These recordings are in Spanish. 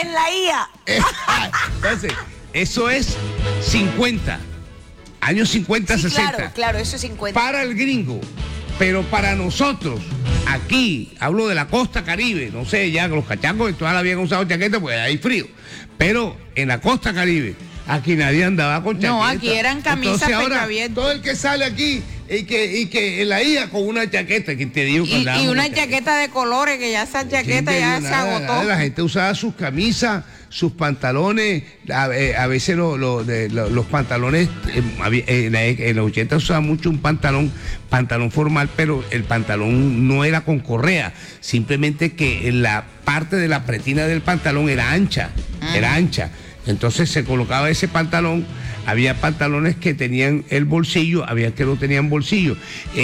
en la IA. Entonces, eso es 50. Años 50, Sí, 60. claro, eso es 50. Para el gringo. Pero para nosotros, aquí, hablo de la costa Caribe, no sé, ya los cachacos toda la vida han usado chaqueta porque hay frío. Pero en la costa Caribe, aquí nadie andaba con chaqueta. No, aquí eran camisas Entonces, ahora, pecavientes. todo el que sale aquí y que en la IA con una chaqueta, que te digo que Y andábamos una con chaqueta de colores, que ya esa chaqueta ya se agotó. La gente usaba sus camisas, sus pantalones, a veces los pantalones, en los 80 se usaba mucho un pantalón formal, pero el pantalón no era con correa, simplemente que la parte de la pretina del pantalón era ancha. Entonces se colocaba ese pantalón. Había pantalones que tenían el bolsillo, había que no tenían bolsillo.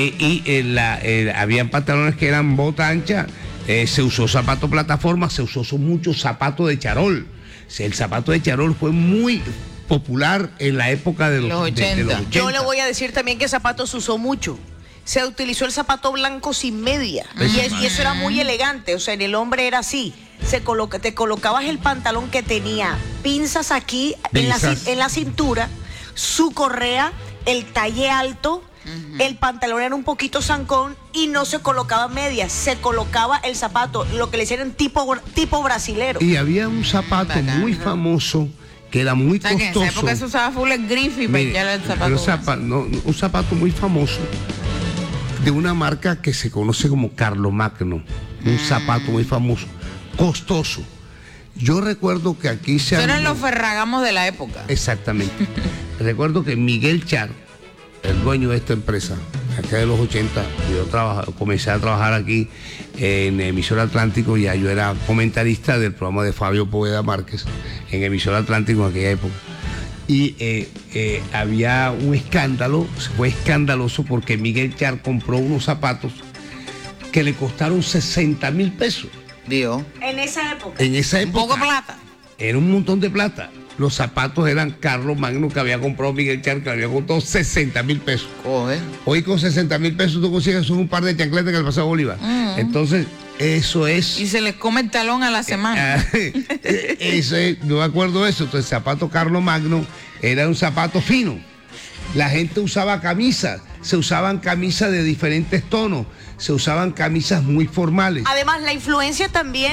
Habían pantalones que eran bota ancha, se usó zapato plataforma, se usó mucho zapato de charol. El zapato de charol fue muy popular en la época de los 80. Yo le voy a decir también que zapato se usó mucho. Se utilizó el zapato blanco sin media. Y eso era muy elegante. O sea, en el hombre era así. Te colocabas el pantalón que tenía pinzas aquí en la cintura, su correa, el talle alto, el pantalón era un poquito zancón y no se colocaba medias, se colocaba el zapato, lo que le hicieron tipo brasilero. Y había un zapato muy famoso que era muy costoso. En esa época se usaba full el griffy para echarle el zapato. Un zapato muy famoso de una marca que se conoce como Carlomagno, un zapato muy famoso, costoso. Yo recuerdo que aquí se eran los Ferragamos de la época. Exactamente. Recuerdo que Miguel Char, el dueño de esta empresa, acá de los 80, yo comencé a trabajar aquí en Emisora Atlántico, ya yo era comentarista del programa de Fabio Poveda Márquez en Emisora Atlántico en aquella época. Y había un escándalo, fue escandaloso porque Miguel Char compró unos zapatos que le costaron 60,000 pesos. Dios. En esa época. Un poco de plata. Era un montón de plata. Los zapatos eran Carlomagno que había comprado Miguel Char, que le había costado 60,000 pesos. Coge. Hoy con 60,000 pesos tú consigues un par de chancletas que le pasó a Bolívar. Entonces, eso es. Y se les come el talón a la semana. Eso es, no me acuerdo de eso. Entonces, el zapato Carlomagno era un zapato fino. La gente usaba camisas, se usaban camisas de diferentes tonos, se usaban camisas muy formales. Además, la influencia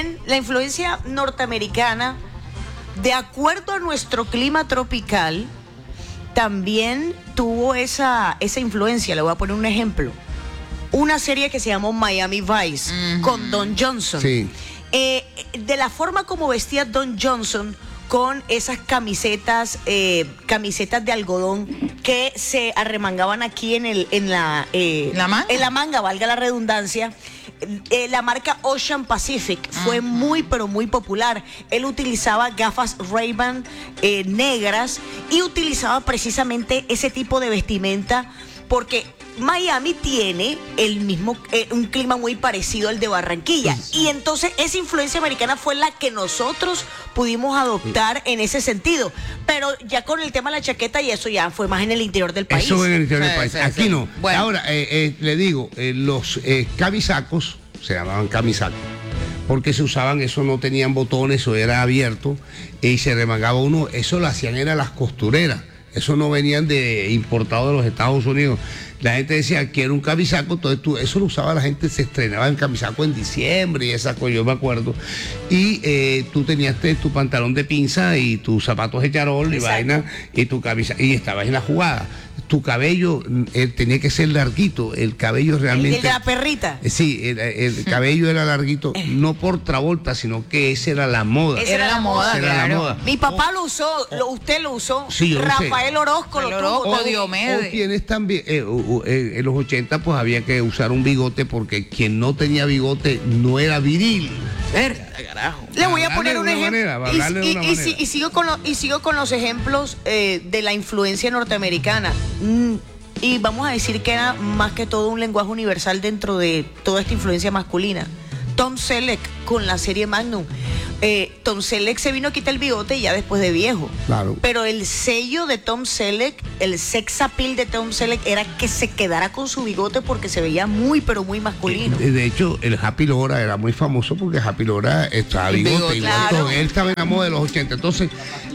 norteamericana, de acuerdo a nuestro clima tropical, también tuvo esa influencia. Le voy a poner un ejemplo. Una serie que se llamó Miami Vice, con Don Johnson. Sí. De la forma como vestía Don Johnson, con esas camisetas de algodón que se arremangaban aquí en la manga, valga la redundancia. La marca Ocean Pacific fue muy, pero muy popular. Él utilizaba gafas Ray-Ban negras y utilizaba precisamente ese tipo de vestimenta porque Miami tiene un clima muy parecido al de Barranquilla. Y entonces esa influencia americana fue la que nosotros pudimos adoptar en ese sentido. Pero ya con el tema de la chaqueta y eso ya fue más en el interior del país. Eso en el interior del país. Sí, Aquí sí. no. Bueno. Ahora, le digo, los camisacos, se llamaban camisacos, porque se usaban, eso no tenían botones, eso era abierto, y se remangaba uno, eso lo hacían eran las costureras. Eso no venían de importado de los Estados Unidos. La gente decía, quiero un camisaco, entonces eso lo usaba la gente, se estrenaba en camisaco en diciembre y esas cosas, yo me acuerdo. Y tú tenías tu pantalón de pinza y tus zapatos de charol y vaina y tu camisa, y estabas en la jugada. Tu cabello tenía que ser larguito, el cabello realmente... El de la perrita. Sí, el cabello era larguito, no por Travolta, sino que esa era la moda. Esa era la moda, Era la moda. Mi papá lo usó, usted lo usó. Sí, yo lo sé. Rafael Orozco lo tuvo. O tienes también, en los 80 pues había que usar un bigote porque quien no tenía bigote no era viril. Carajo. Le voy a poner un ejemplo. Y sigo con los ejemplos de la influencia norteamericana. Y vamos a decir que era más que todo un lenguaje universal dentro de toda esta influencia masculina. Tom Selleck con la serie Magnum. Tom Selleck se vino a quitar el bigote ya después de viejo. Claro. Pero el sello de Tom Selleck, el sex appeal de Tom Selleck era que se quedara con su bigote porque se veía muy, pero muy masculino. De hecho, el Happy Lora era muy famoso porque Happy Lora estaba bigote. Claro. Él estaba en la moda de los 80. Entonces,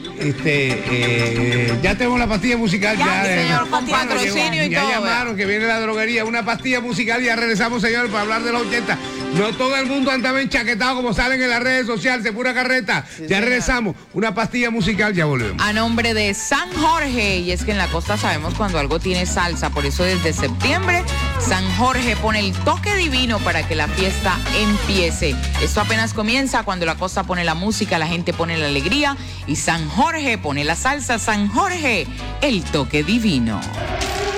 ya tenemos la pastilla musical. Ya señor, con patrocinio y ya todo. llamaron, que viene la droguería. Una pastilla musical y ya regresamos, señor, para hablar de los 80. No todo el mundo anda enchaquetado como salen en las redes sociales, de pura carreta. Sí, ya regresamos. Una pastilla musical, ya volvemos. A nombre de San Jorge, y es que en la costa sabemos cuando algo tiene salsa, por eso desde septiembre San Jorge pone el toque divino para que la fiesta empiece. Esto apenas comienza cuando la costa pone la música, la gente pone la alegría y San Jorge pone la salsa. San Jorge, el toque divino.